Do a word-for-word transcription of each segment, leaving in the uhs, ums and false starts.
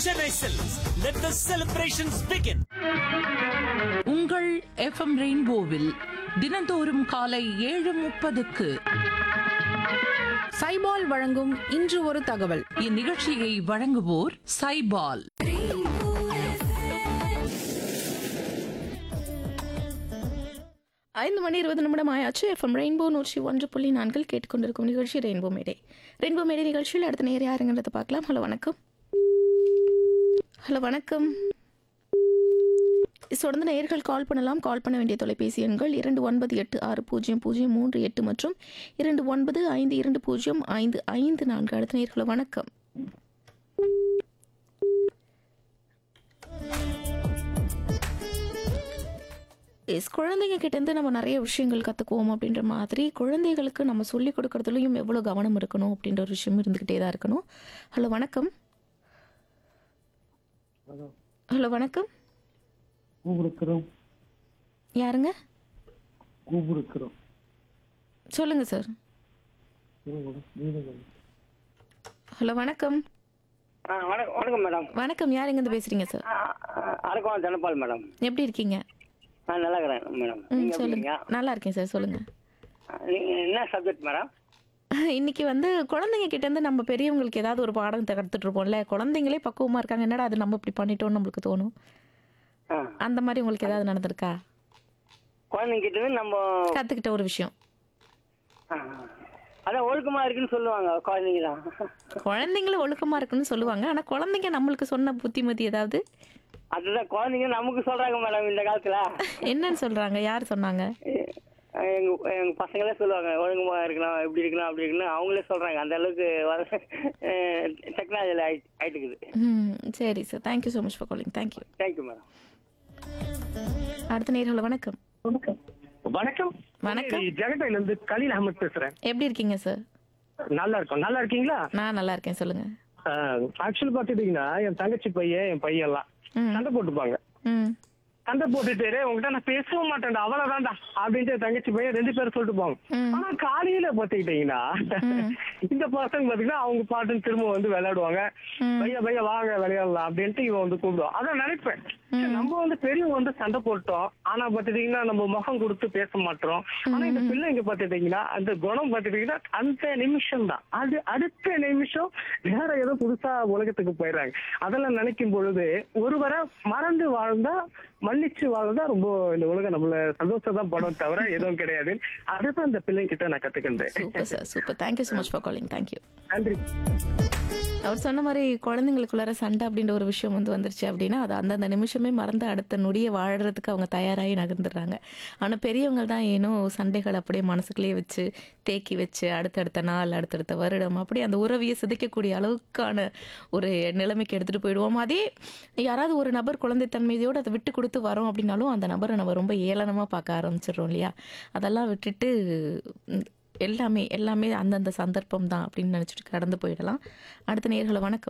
Chennai Silks. Let the celebrations begin. உங்கள் FM ரெயின்போவில் தினந்தோறும் காலை ஏழு முப்பதுக்கு சைபால் வழங்கும் இன்று ஒரு தகவல். இந்நிகழ்ச்சியை வழங்குவோர் சைபால். ஐந்து மணி இருபது நிமிடம் ஆயாச்சு. எஃப்எம் ரெயின்போ நூற்றி ஒன்று புள்ளி நான்கில் கேட்டுக்கொண்டிருக்கும் நிகழ்ச்சி ரெயின்போ மேடை. ரெயின்போ மேடை நிகழ்ச்சியில் அடுத்த நேரம் யாருங்கிறத பார்க்கலாம். ஹலோ வணக்கம். ஹலோ வணக்கம். தொடர்ந்து நேயர்கள் கால் பண்ணலாம். கால் பண்ண வேண்டிய தொலைபேசி எண்கள் இரண்டு ஒன்பது எட்டு ஆறு பூஜ்ஜியம் பூஜ்ஜியம் மூன்று எட்டு மற்றும் இரண்டு ஒன்பது ஐந்து இரண்டு பூஜ்ஜியம் ஐந்து ஐந்து நான்கு. அடுத்த நேயர்கள் வணக்கம். எஸ் குழந்தைங்க கிட்டேருந்து நம்ம நிறைய விஷயங்கள் கற்றுக்குவோம் அப்படின்ற மாதிரி குழந்தைகளுக்கு நம்ம சொல்லிக் கொடுக்கறதுலையும் எவ்வளோ கவனம் இருக்கணும் அப்படின்ற ஒரு விஷயம் இருந்துக்கிட்டே தான் இருக்கணும். ஹலோ வணக்கம். ஹலோ வணக்கம். யாருங்க? சொல்லுங்க சார். ஹலோ வணக்கம். வணக்கம் மேடம். வணக்கம். யார் எங்கேருந்து பேசுறீங்க சார்? அரக்கோணம் தனபால் மேடம். எப்படி இருக்கீங்க? நான் நல்லா இருக்கிறேன் மேடம். ம் நீங்க எப்படி சொல்லுங்க. இருக்கீங்க? நல்லா இருக்கேன் சார். சொல்லுங்க. நீங்க என்ன சப்ஜெக்ட் மேடம்? இன்னைக்கு வந்து குழந்தைங்க கிட்ட இருந்து நம்ம பெரியவங்களுக்கு ஏதாவது ஒரு பாடம் கற்றுட்டு இருப்போம்ல. குழந்தைங்களே பக்குவமா இருக்காங்க, என்னடா அது நம்ம இப்படி பண்ணிட்டோம்னு நம்மளுக்கு தோணும். ஆ. அந்த மாதிரி உங்களுக்கு ஏதாவது நடந்திருக்கா? குழந்தைங்க கிட்ட இருந்து நம்ம கத்துக்கிட்ட ஒரு விஷயம். ஆ, அதான் ஒழுக்கமா இருக்குன்னு சொல்லுவாங்க குழந்தைங்க தான். குழந்தைங்களும் ஒழுக்கமா இருக்குன்னு சொல்லுவாங்க. ஆனா குழந்தைங்க நம்மளுக்கு சொன்ன புத்திமதி ஏதாவது? அதுதான் குழந்தைங்க நமக்கு சொல்றாங்க மேடம் இந்த காலத்துல. என்னன்னு சொல்றாங்க? யார் சொன்னாங்க? எங்க எங்க பசங்களே சொல்லுவாங்க ஒழுக்கமா இருக்கணும், இப்படி இருக்கணும், அப்படி இருக்கணும். அவங்களே சொல்றாங்க. அந்த அளவுக்கு டெக்னாலஜியில் ஆயிட்டு இருக்குது. ம் சரி sir. Thank you so much for calling. Thank you. Thank you madam. அடுத்த நேயர்கள் வணக்கம். வணக்கம். வணக்கம். ஜெகட்டையில இருந்து கலீல் அஹமத் பேசுறேன். எப்படி இருக்கீங்க சார்? நல்லா இருக்கும். நல்லா இருக்கீங்களா? நான் நல்லா இருக்கேன். சொல்லுங்க. ஆக்சுவலி பாத்துட்டீங்கன்னா என் தங்கச்சி பையன் என் பையன் எல்லாம் ம் சண்டை போட்டுப்பாங்க. ம் சண்டை போட்டுட்டு உங்ககிட்ட நான் பேசவும் மாட்டேன்டா அவ்வளவுதான்டா அப்படின்ட்டு தங்கச்சி பையன் ரெண்டு பேரும் சொல்லிட்டு போவாங்க. ம். ஆனா காலையில பாத்துக்கிட்டீங்கன்னா இந்த பசங்க பாத்தீங்கன்னா அவங்க பாட்டுன்னு திரும்ப வந்து விளையாடுவாங்க. ம். பையா பையா வாங்க விளையாடலாம் அப்படின்ட்டு இவன் வந்து கூப்பிடுவான். அதான் நினைப்பேன், சரி, நம்ம வந்து பெரியவங்க வந்து சண்டை போட்டோம், ஆனா பாத்துட்டீங்கன்னா நம்ம முகம் கொடுத்து பேச மாட்டோம். ஆனா இந்த பிள்ளைங்க பாத்துட்டீங்கன்னா அந்த குணம் பாத்துட்டீங்கன்னா அந்த நிமிஷம் தான், அது அடுத்த நிமிஷம் வேற ஏதோ புதுசா உலகத்துக்கு போயிடுறாங்க. அதெல்லாம் நினைக்கும் பொழுது ஒருவரை மறந்து வாழ்ந்தா மன்னிச்சு வாழ்ந்தா ரொம்ப இந்த உலகம் நம்மள சந்தோஷம் தான் படம் தவிர எதுவும் கிடையாது. அதுதான் இந்த பிள்ளைங்க கிட்ட நான் கத்துக்கிட்டேன். Super sir. Super. Thank you so much for calling. Thank you. நன்றி. அவர் சொன்ன மாதிரி குழந்தைங்களுக்குள்ளார சண்டை அப்படின்ற ஒரு விஷயம் வந்து வந்துருச்சு அப்படின்னா அது அந்தந்த நிமிஷமே மறந்து அடுத்த நொடியை வாழறதுக்கு அவங்க தயாராகி நகர்ந்துடுறாங்க. ஆனால் பெரியவங்க தான் ஏனோ சண்டைகள் அப்படியே மனசுக்குள்ளேயே வச்சு தேக்கி வச்சு அடுத்தடுத்த நாள் அடுத்தடுத்த வருடம் அப்படியே அந்த உறவியை சிதைக்கக்கூடிய அளவுக்கான ஒரு நிலைமைக்கு எடுத்துகிட்டு போயிடுவோம். அதே யாராவது ஒரு நபர் குழந்தைத்தன்மையோடு அதை விட்டு கொடுத்து வரோம் அப்படின்னாலும் அந்த நபரை நம்ம ரொம்ப ஏளனமாக பார்க்க ஆரம்பிச்சிடுறோம் இல்லையா? அதெல்லாம் விட்டுட்டு எல்லாமே எல்லாமே அந்தந்த சந்தர்ப்பம் தான் அப்படின்னு நினைச்சிட்டு கடந்து போயிடலாம். அடுத்த நேயர்களை வணக்கம்.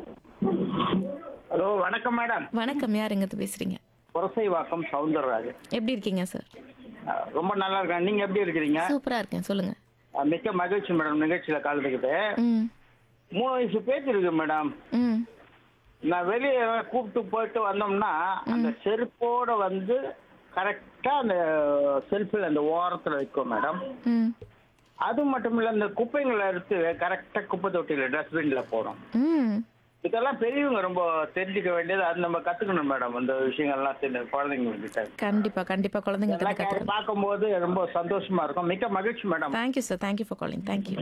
ஹலோ வணக்கம் மேடம். வணக்கம். யார் எங்க பேசுறீங்க? புரசைவாக்கம் சவுந்தரராஜன். எப்படி இருக்கீங்க சார்? ரொம்ப நல்லா இருக்கேன். நீங்க எப்படி இருக்கிறீங்க? சூப்பரா இருக்கேன். சொல்லுங்க. மிக்க மகிழ்ச்சி மேடம் நிகழ்ச்சியில கலந்துக்கிட்டு. ம் மூணு வயசு பேச்சு இருக்கு மேடம். ம் நான் வெளியே கூப்பிட்டு போயிட்டு வந்தோம்னா அந்த செருப்போட வந்து கரெக்டா அந்த செல்ஃபில் அந்த ஓரத்துல வைக்கும் மேடம். ம் அது மட்டும் இல்ல அந்த குப்பைங்களை எடுத்து கரெக்டா குப்பை தொட்டியில டஸ்ட்பின்ல போடும். ம் இதெல்லாம் பெரியவங்க ரொம்ப தெரிஞ்சுக்க வேண்டியது, அது நம்ம கத்துக்கணும் மேடம். அந்த விஷயங்கள்லாம் தெரியும் குழந்தைங்க கிட்ட. கண்டிப்பா கண்டிப்பா குழந்தைங்க கிட்ட இதெல்லாம் கத்துக்கணும். பார்க்கும்போது ரொம்ப சந்தோஷமா இருக்கும். மிக்க மகிழ்ச்சி madam. Thank you sir. Thank you for calling. Thank you.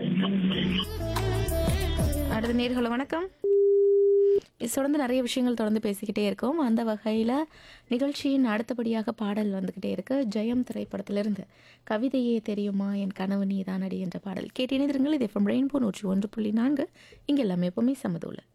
அடுத்த நேயர்களை வணக்கம். இது தொடர்ந்து நிறைய விஷயங்கள் தொடர்ந்து பேசிக்கிட்டே இருக்கோம். அந்த வகையில் நிகழ்ச்சியின் அடுத்தபடியாக பாடல் வந்துக்கிட்டே இருக்கு. ஜெயம் திரைப்படத்திலிருந்து கவிதையே தெரியுமா என் கனவு நீதானடி என்ற பாடல் கேட்டு இணைந்திருங்கள். இது எஃப்எம் ரெயின்போ நூற்றி ஒன்று புள்ளி நான்கு. இங்கே எல்லாமே எப்பவுமே சமதூல.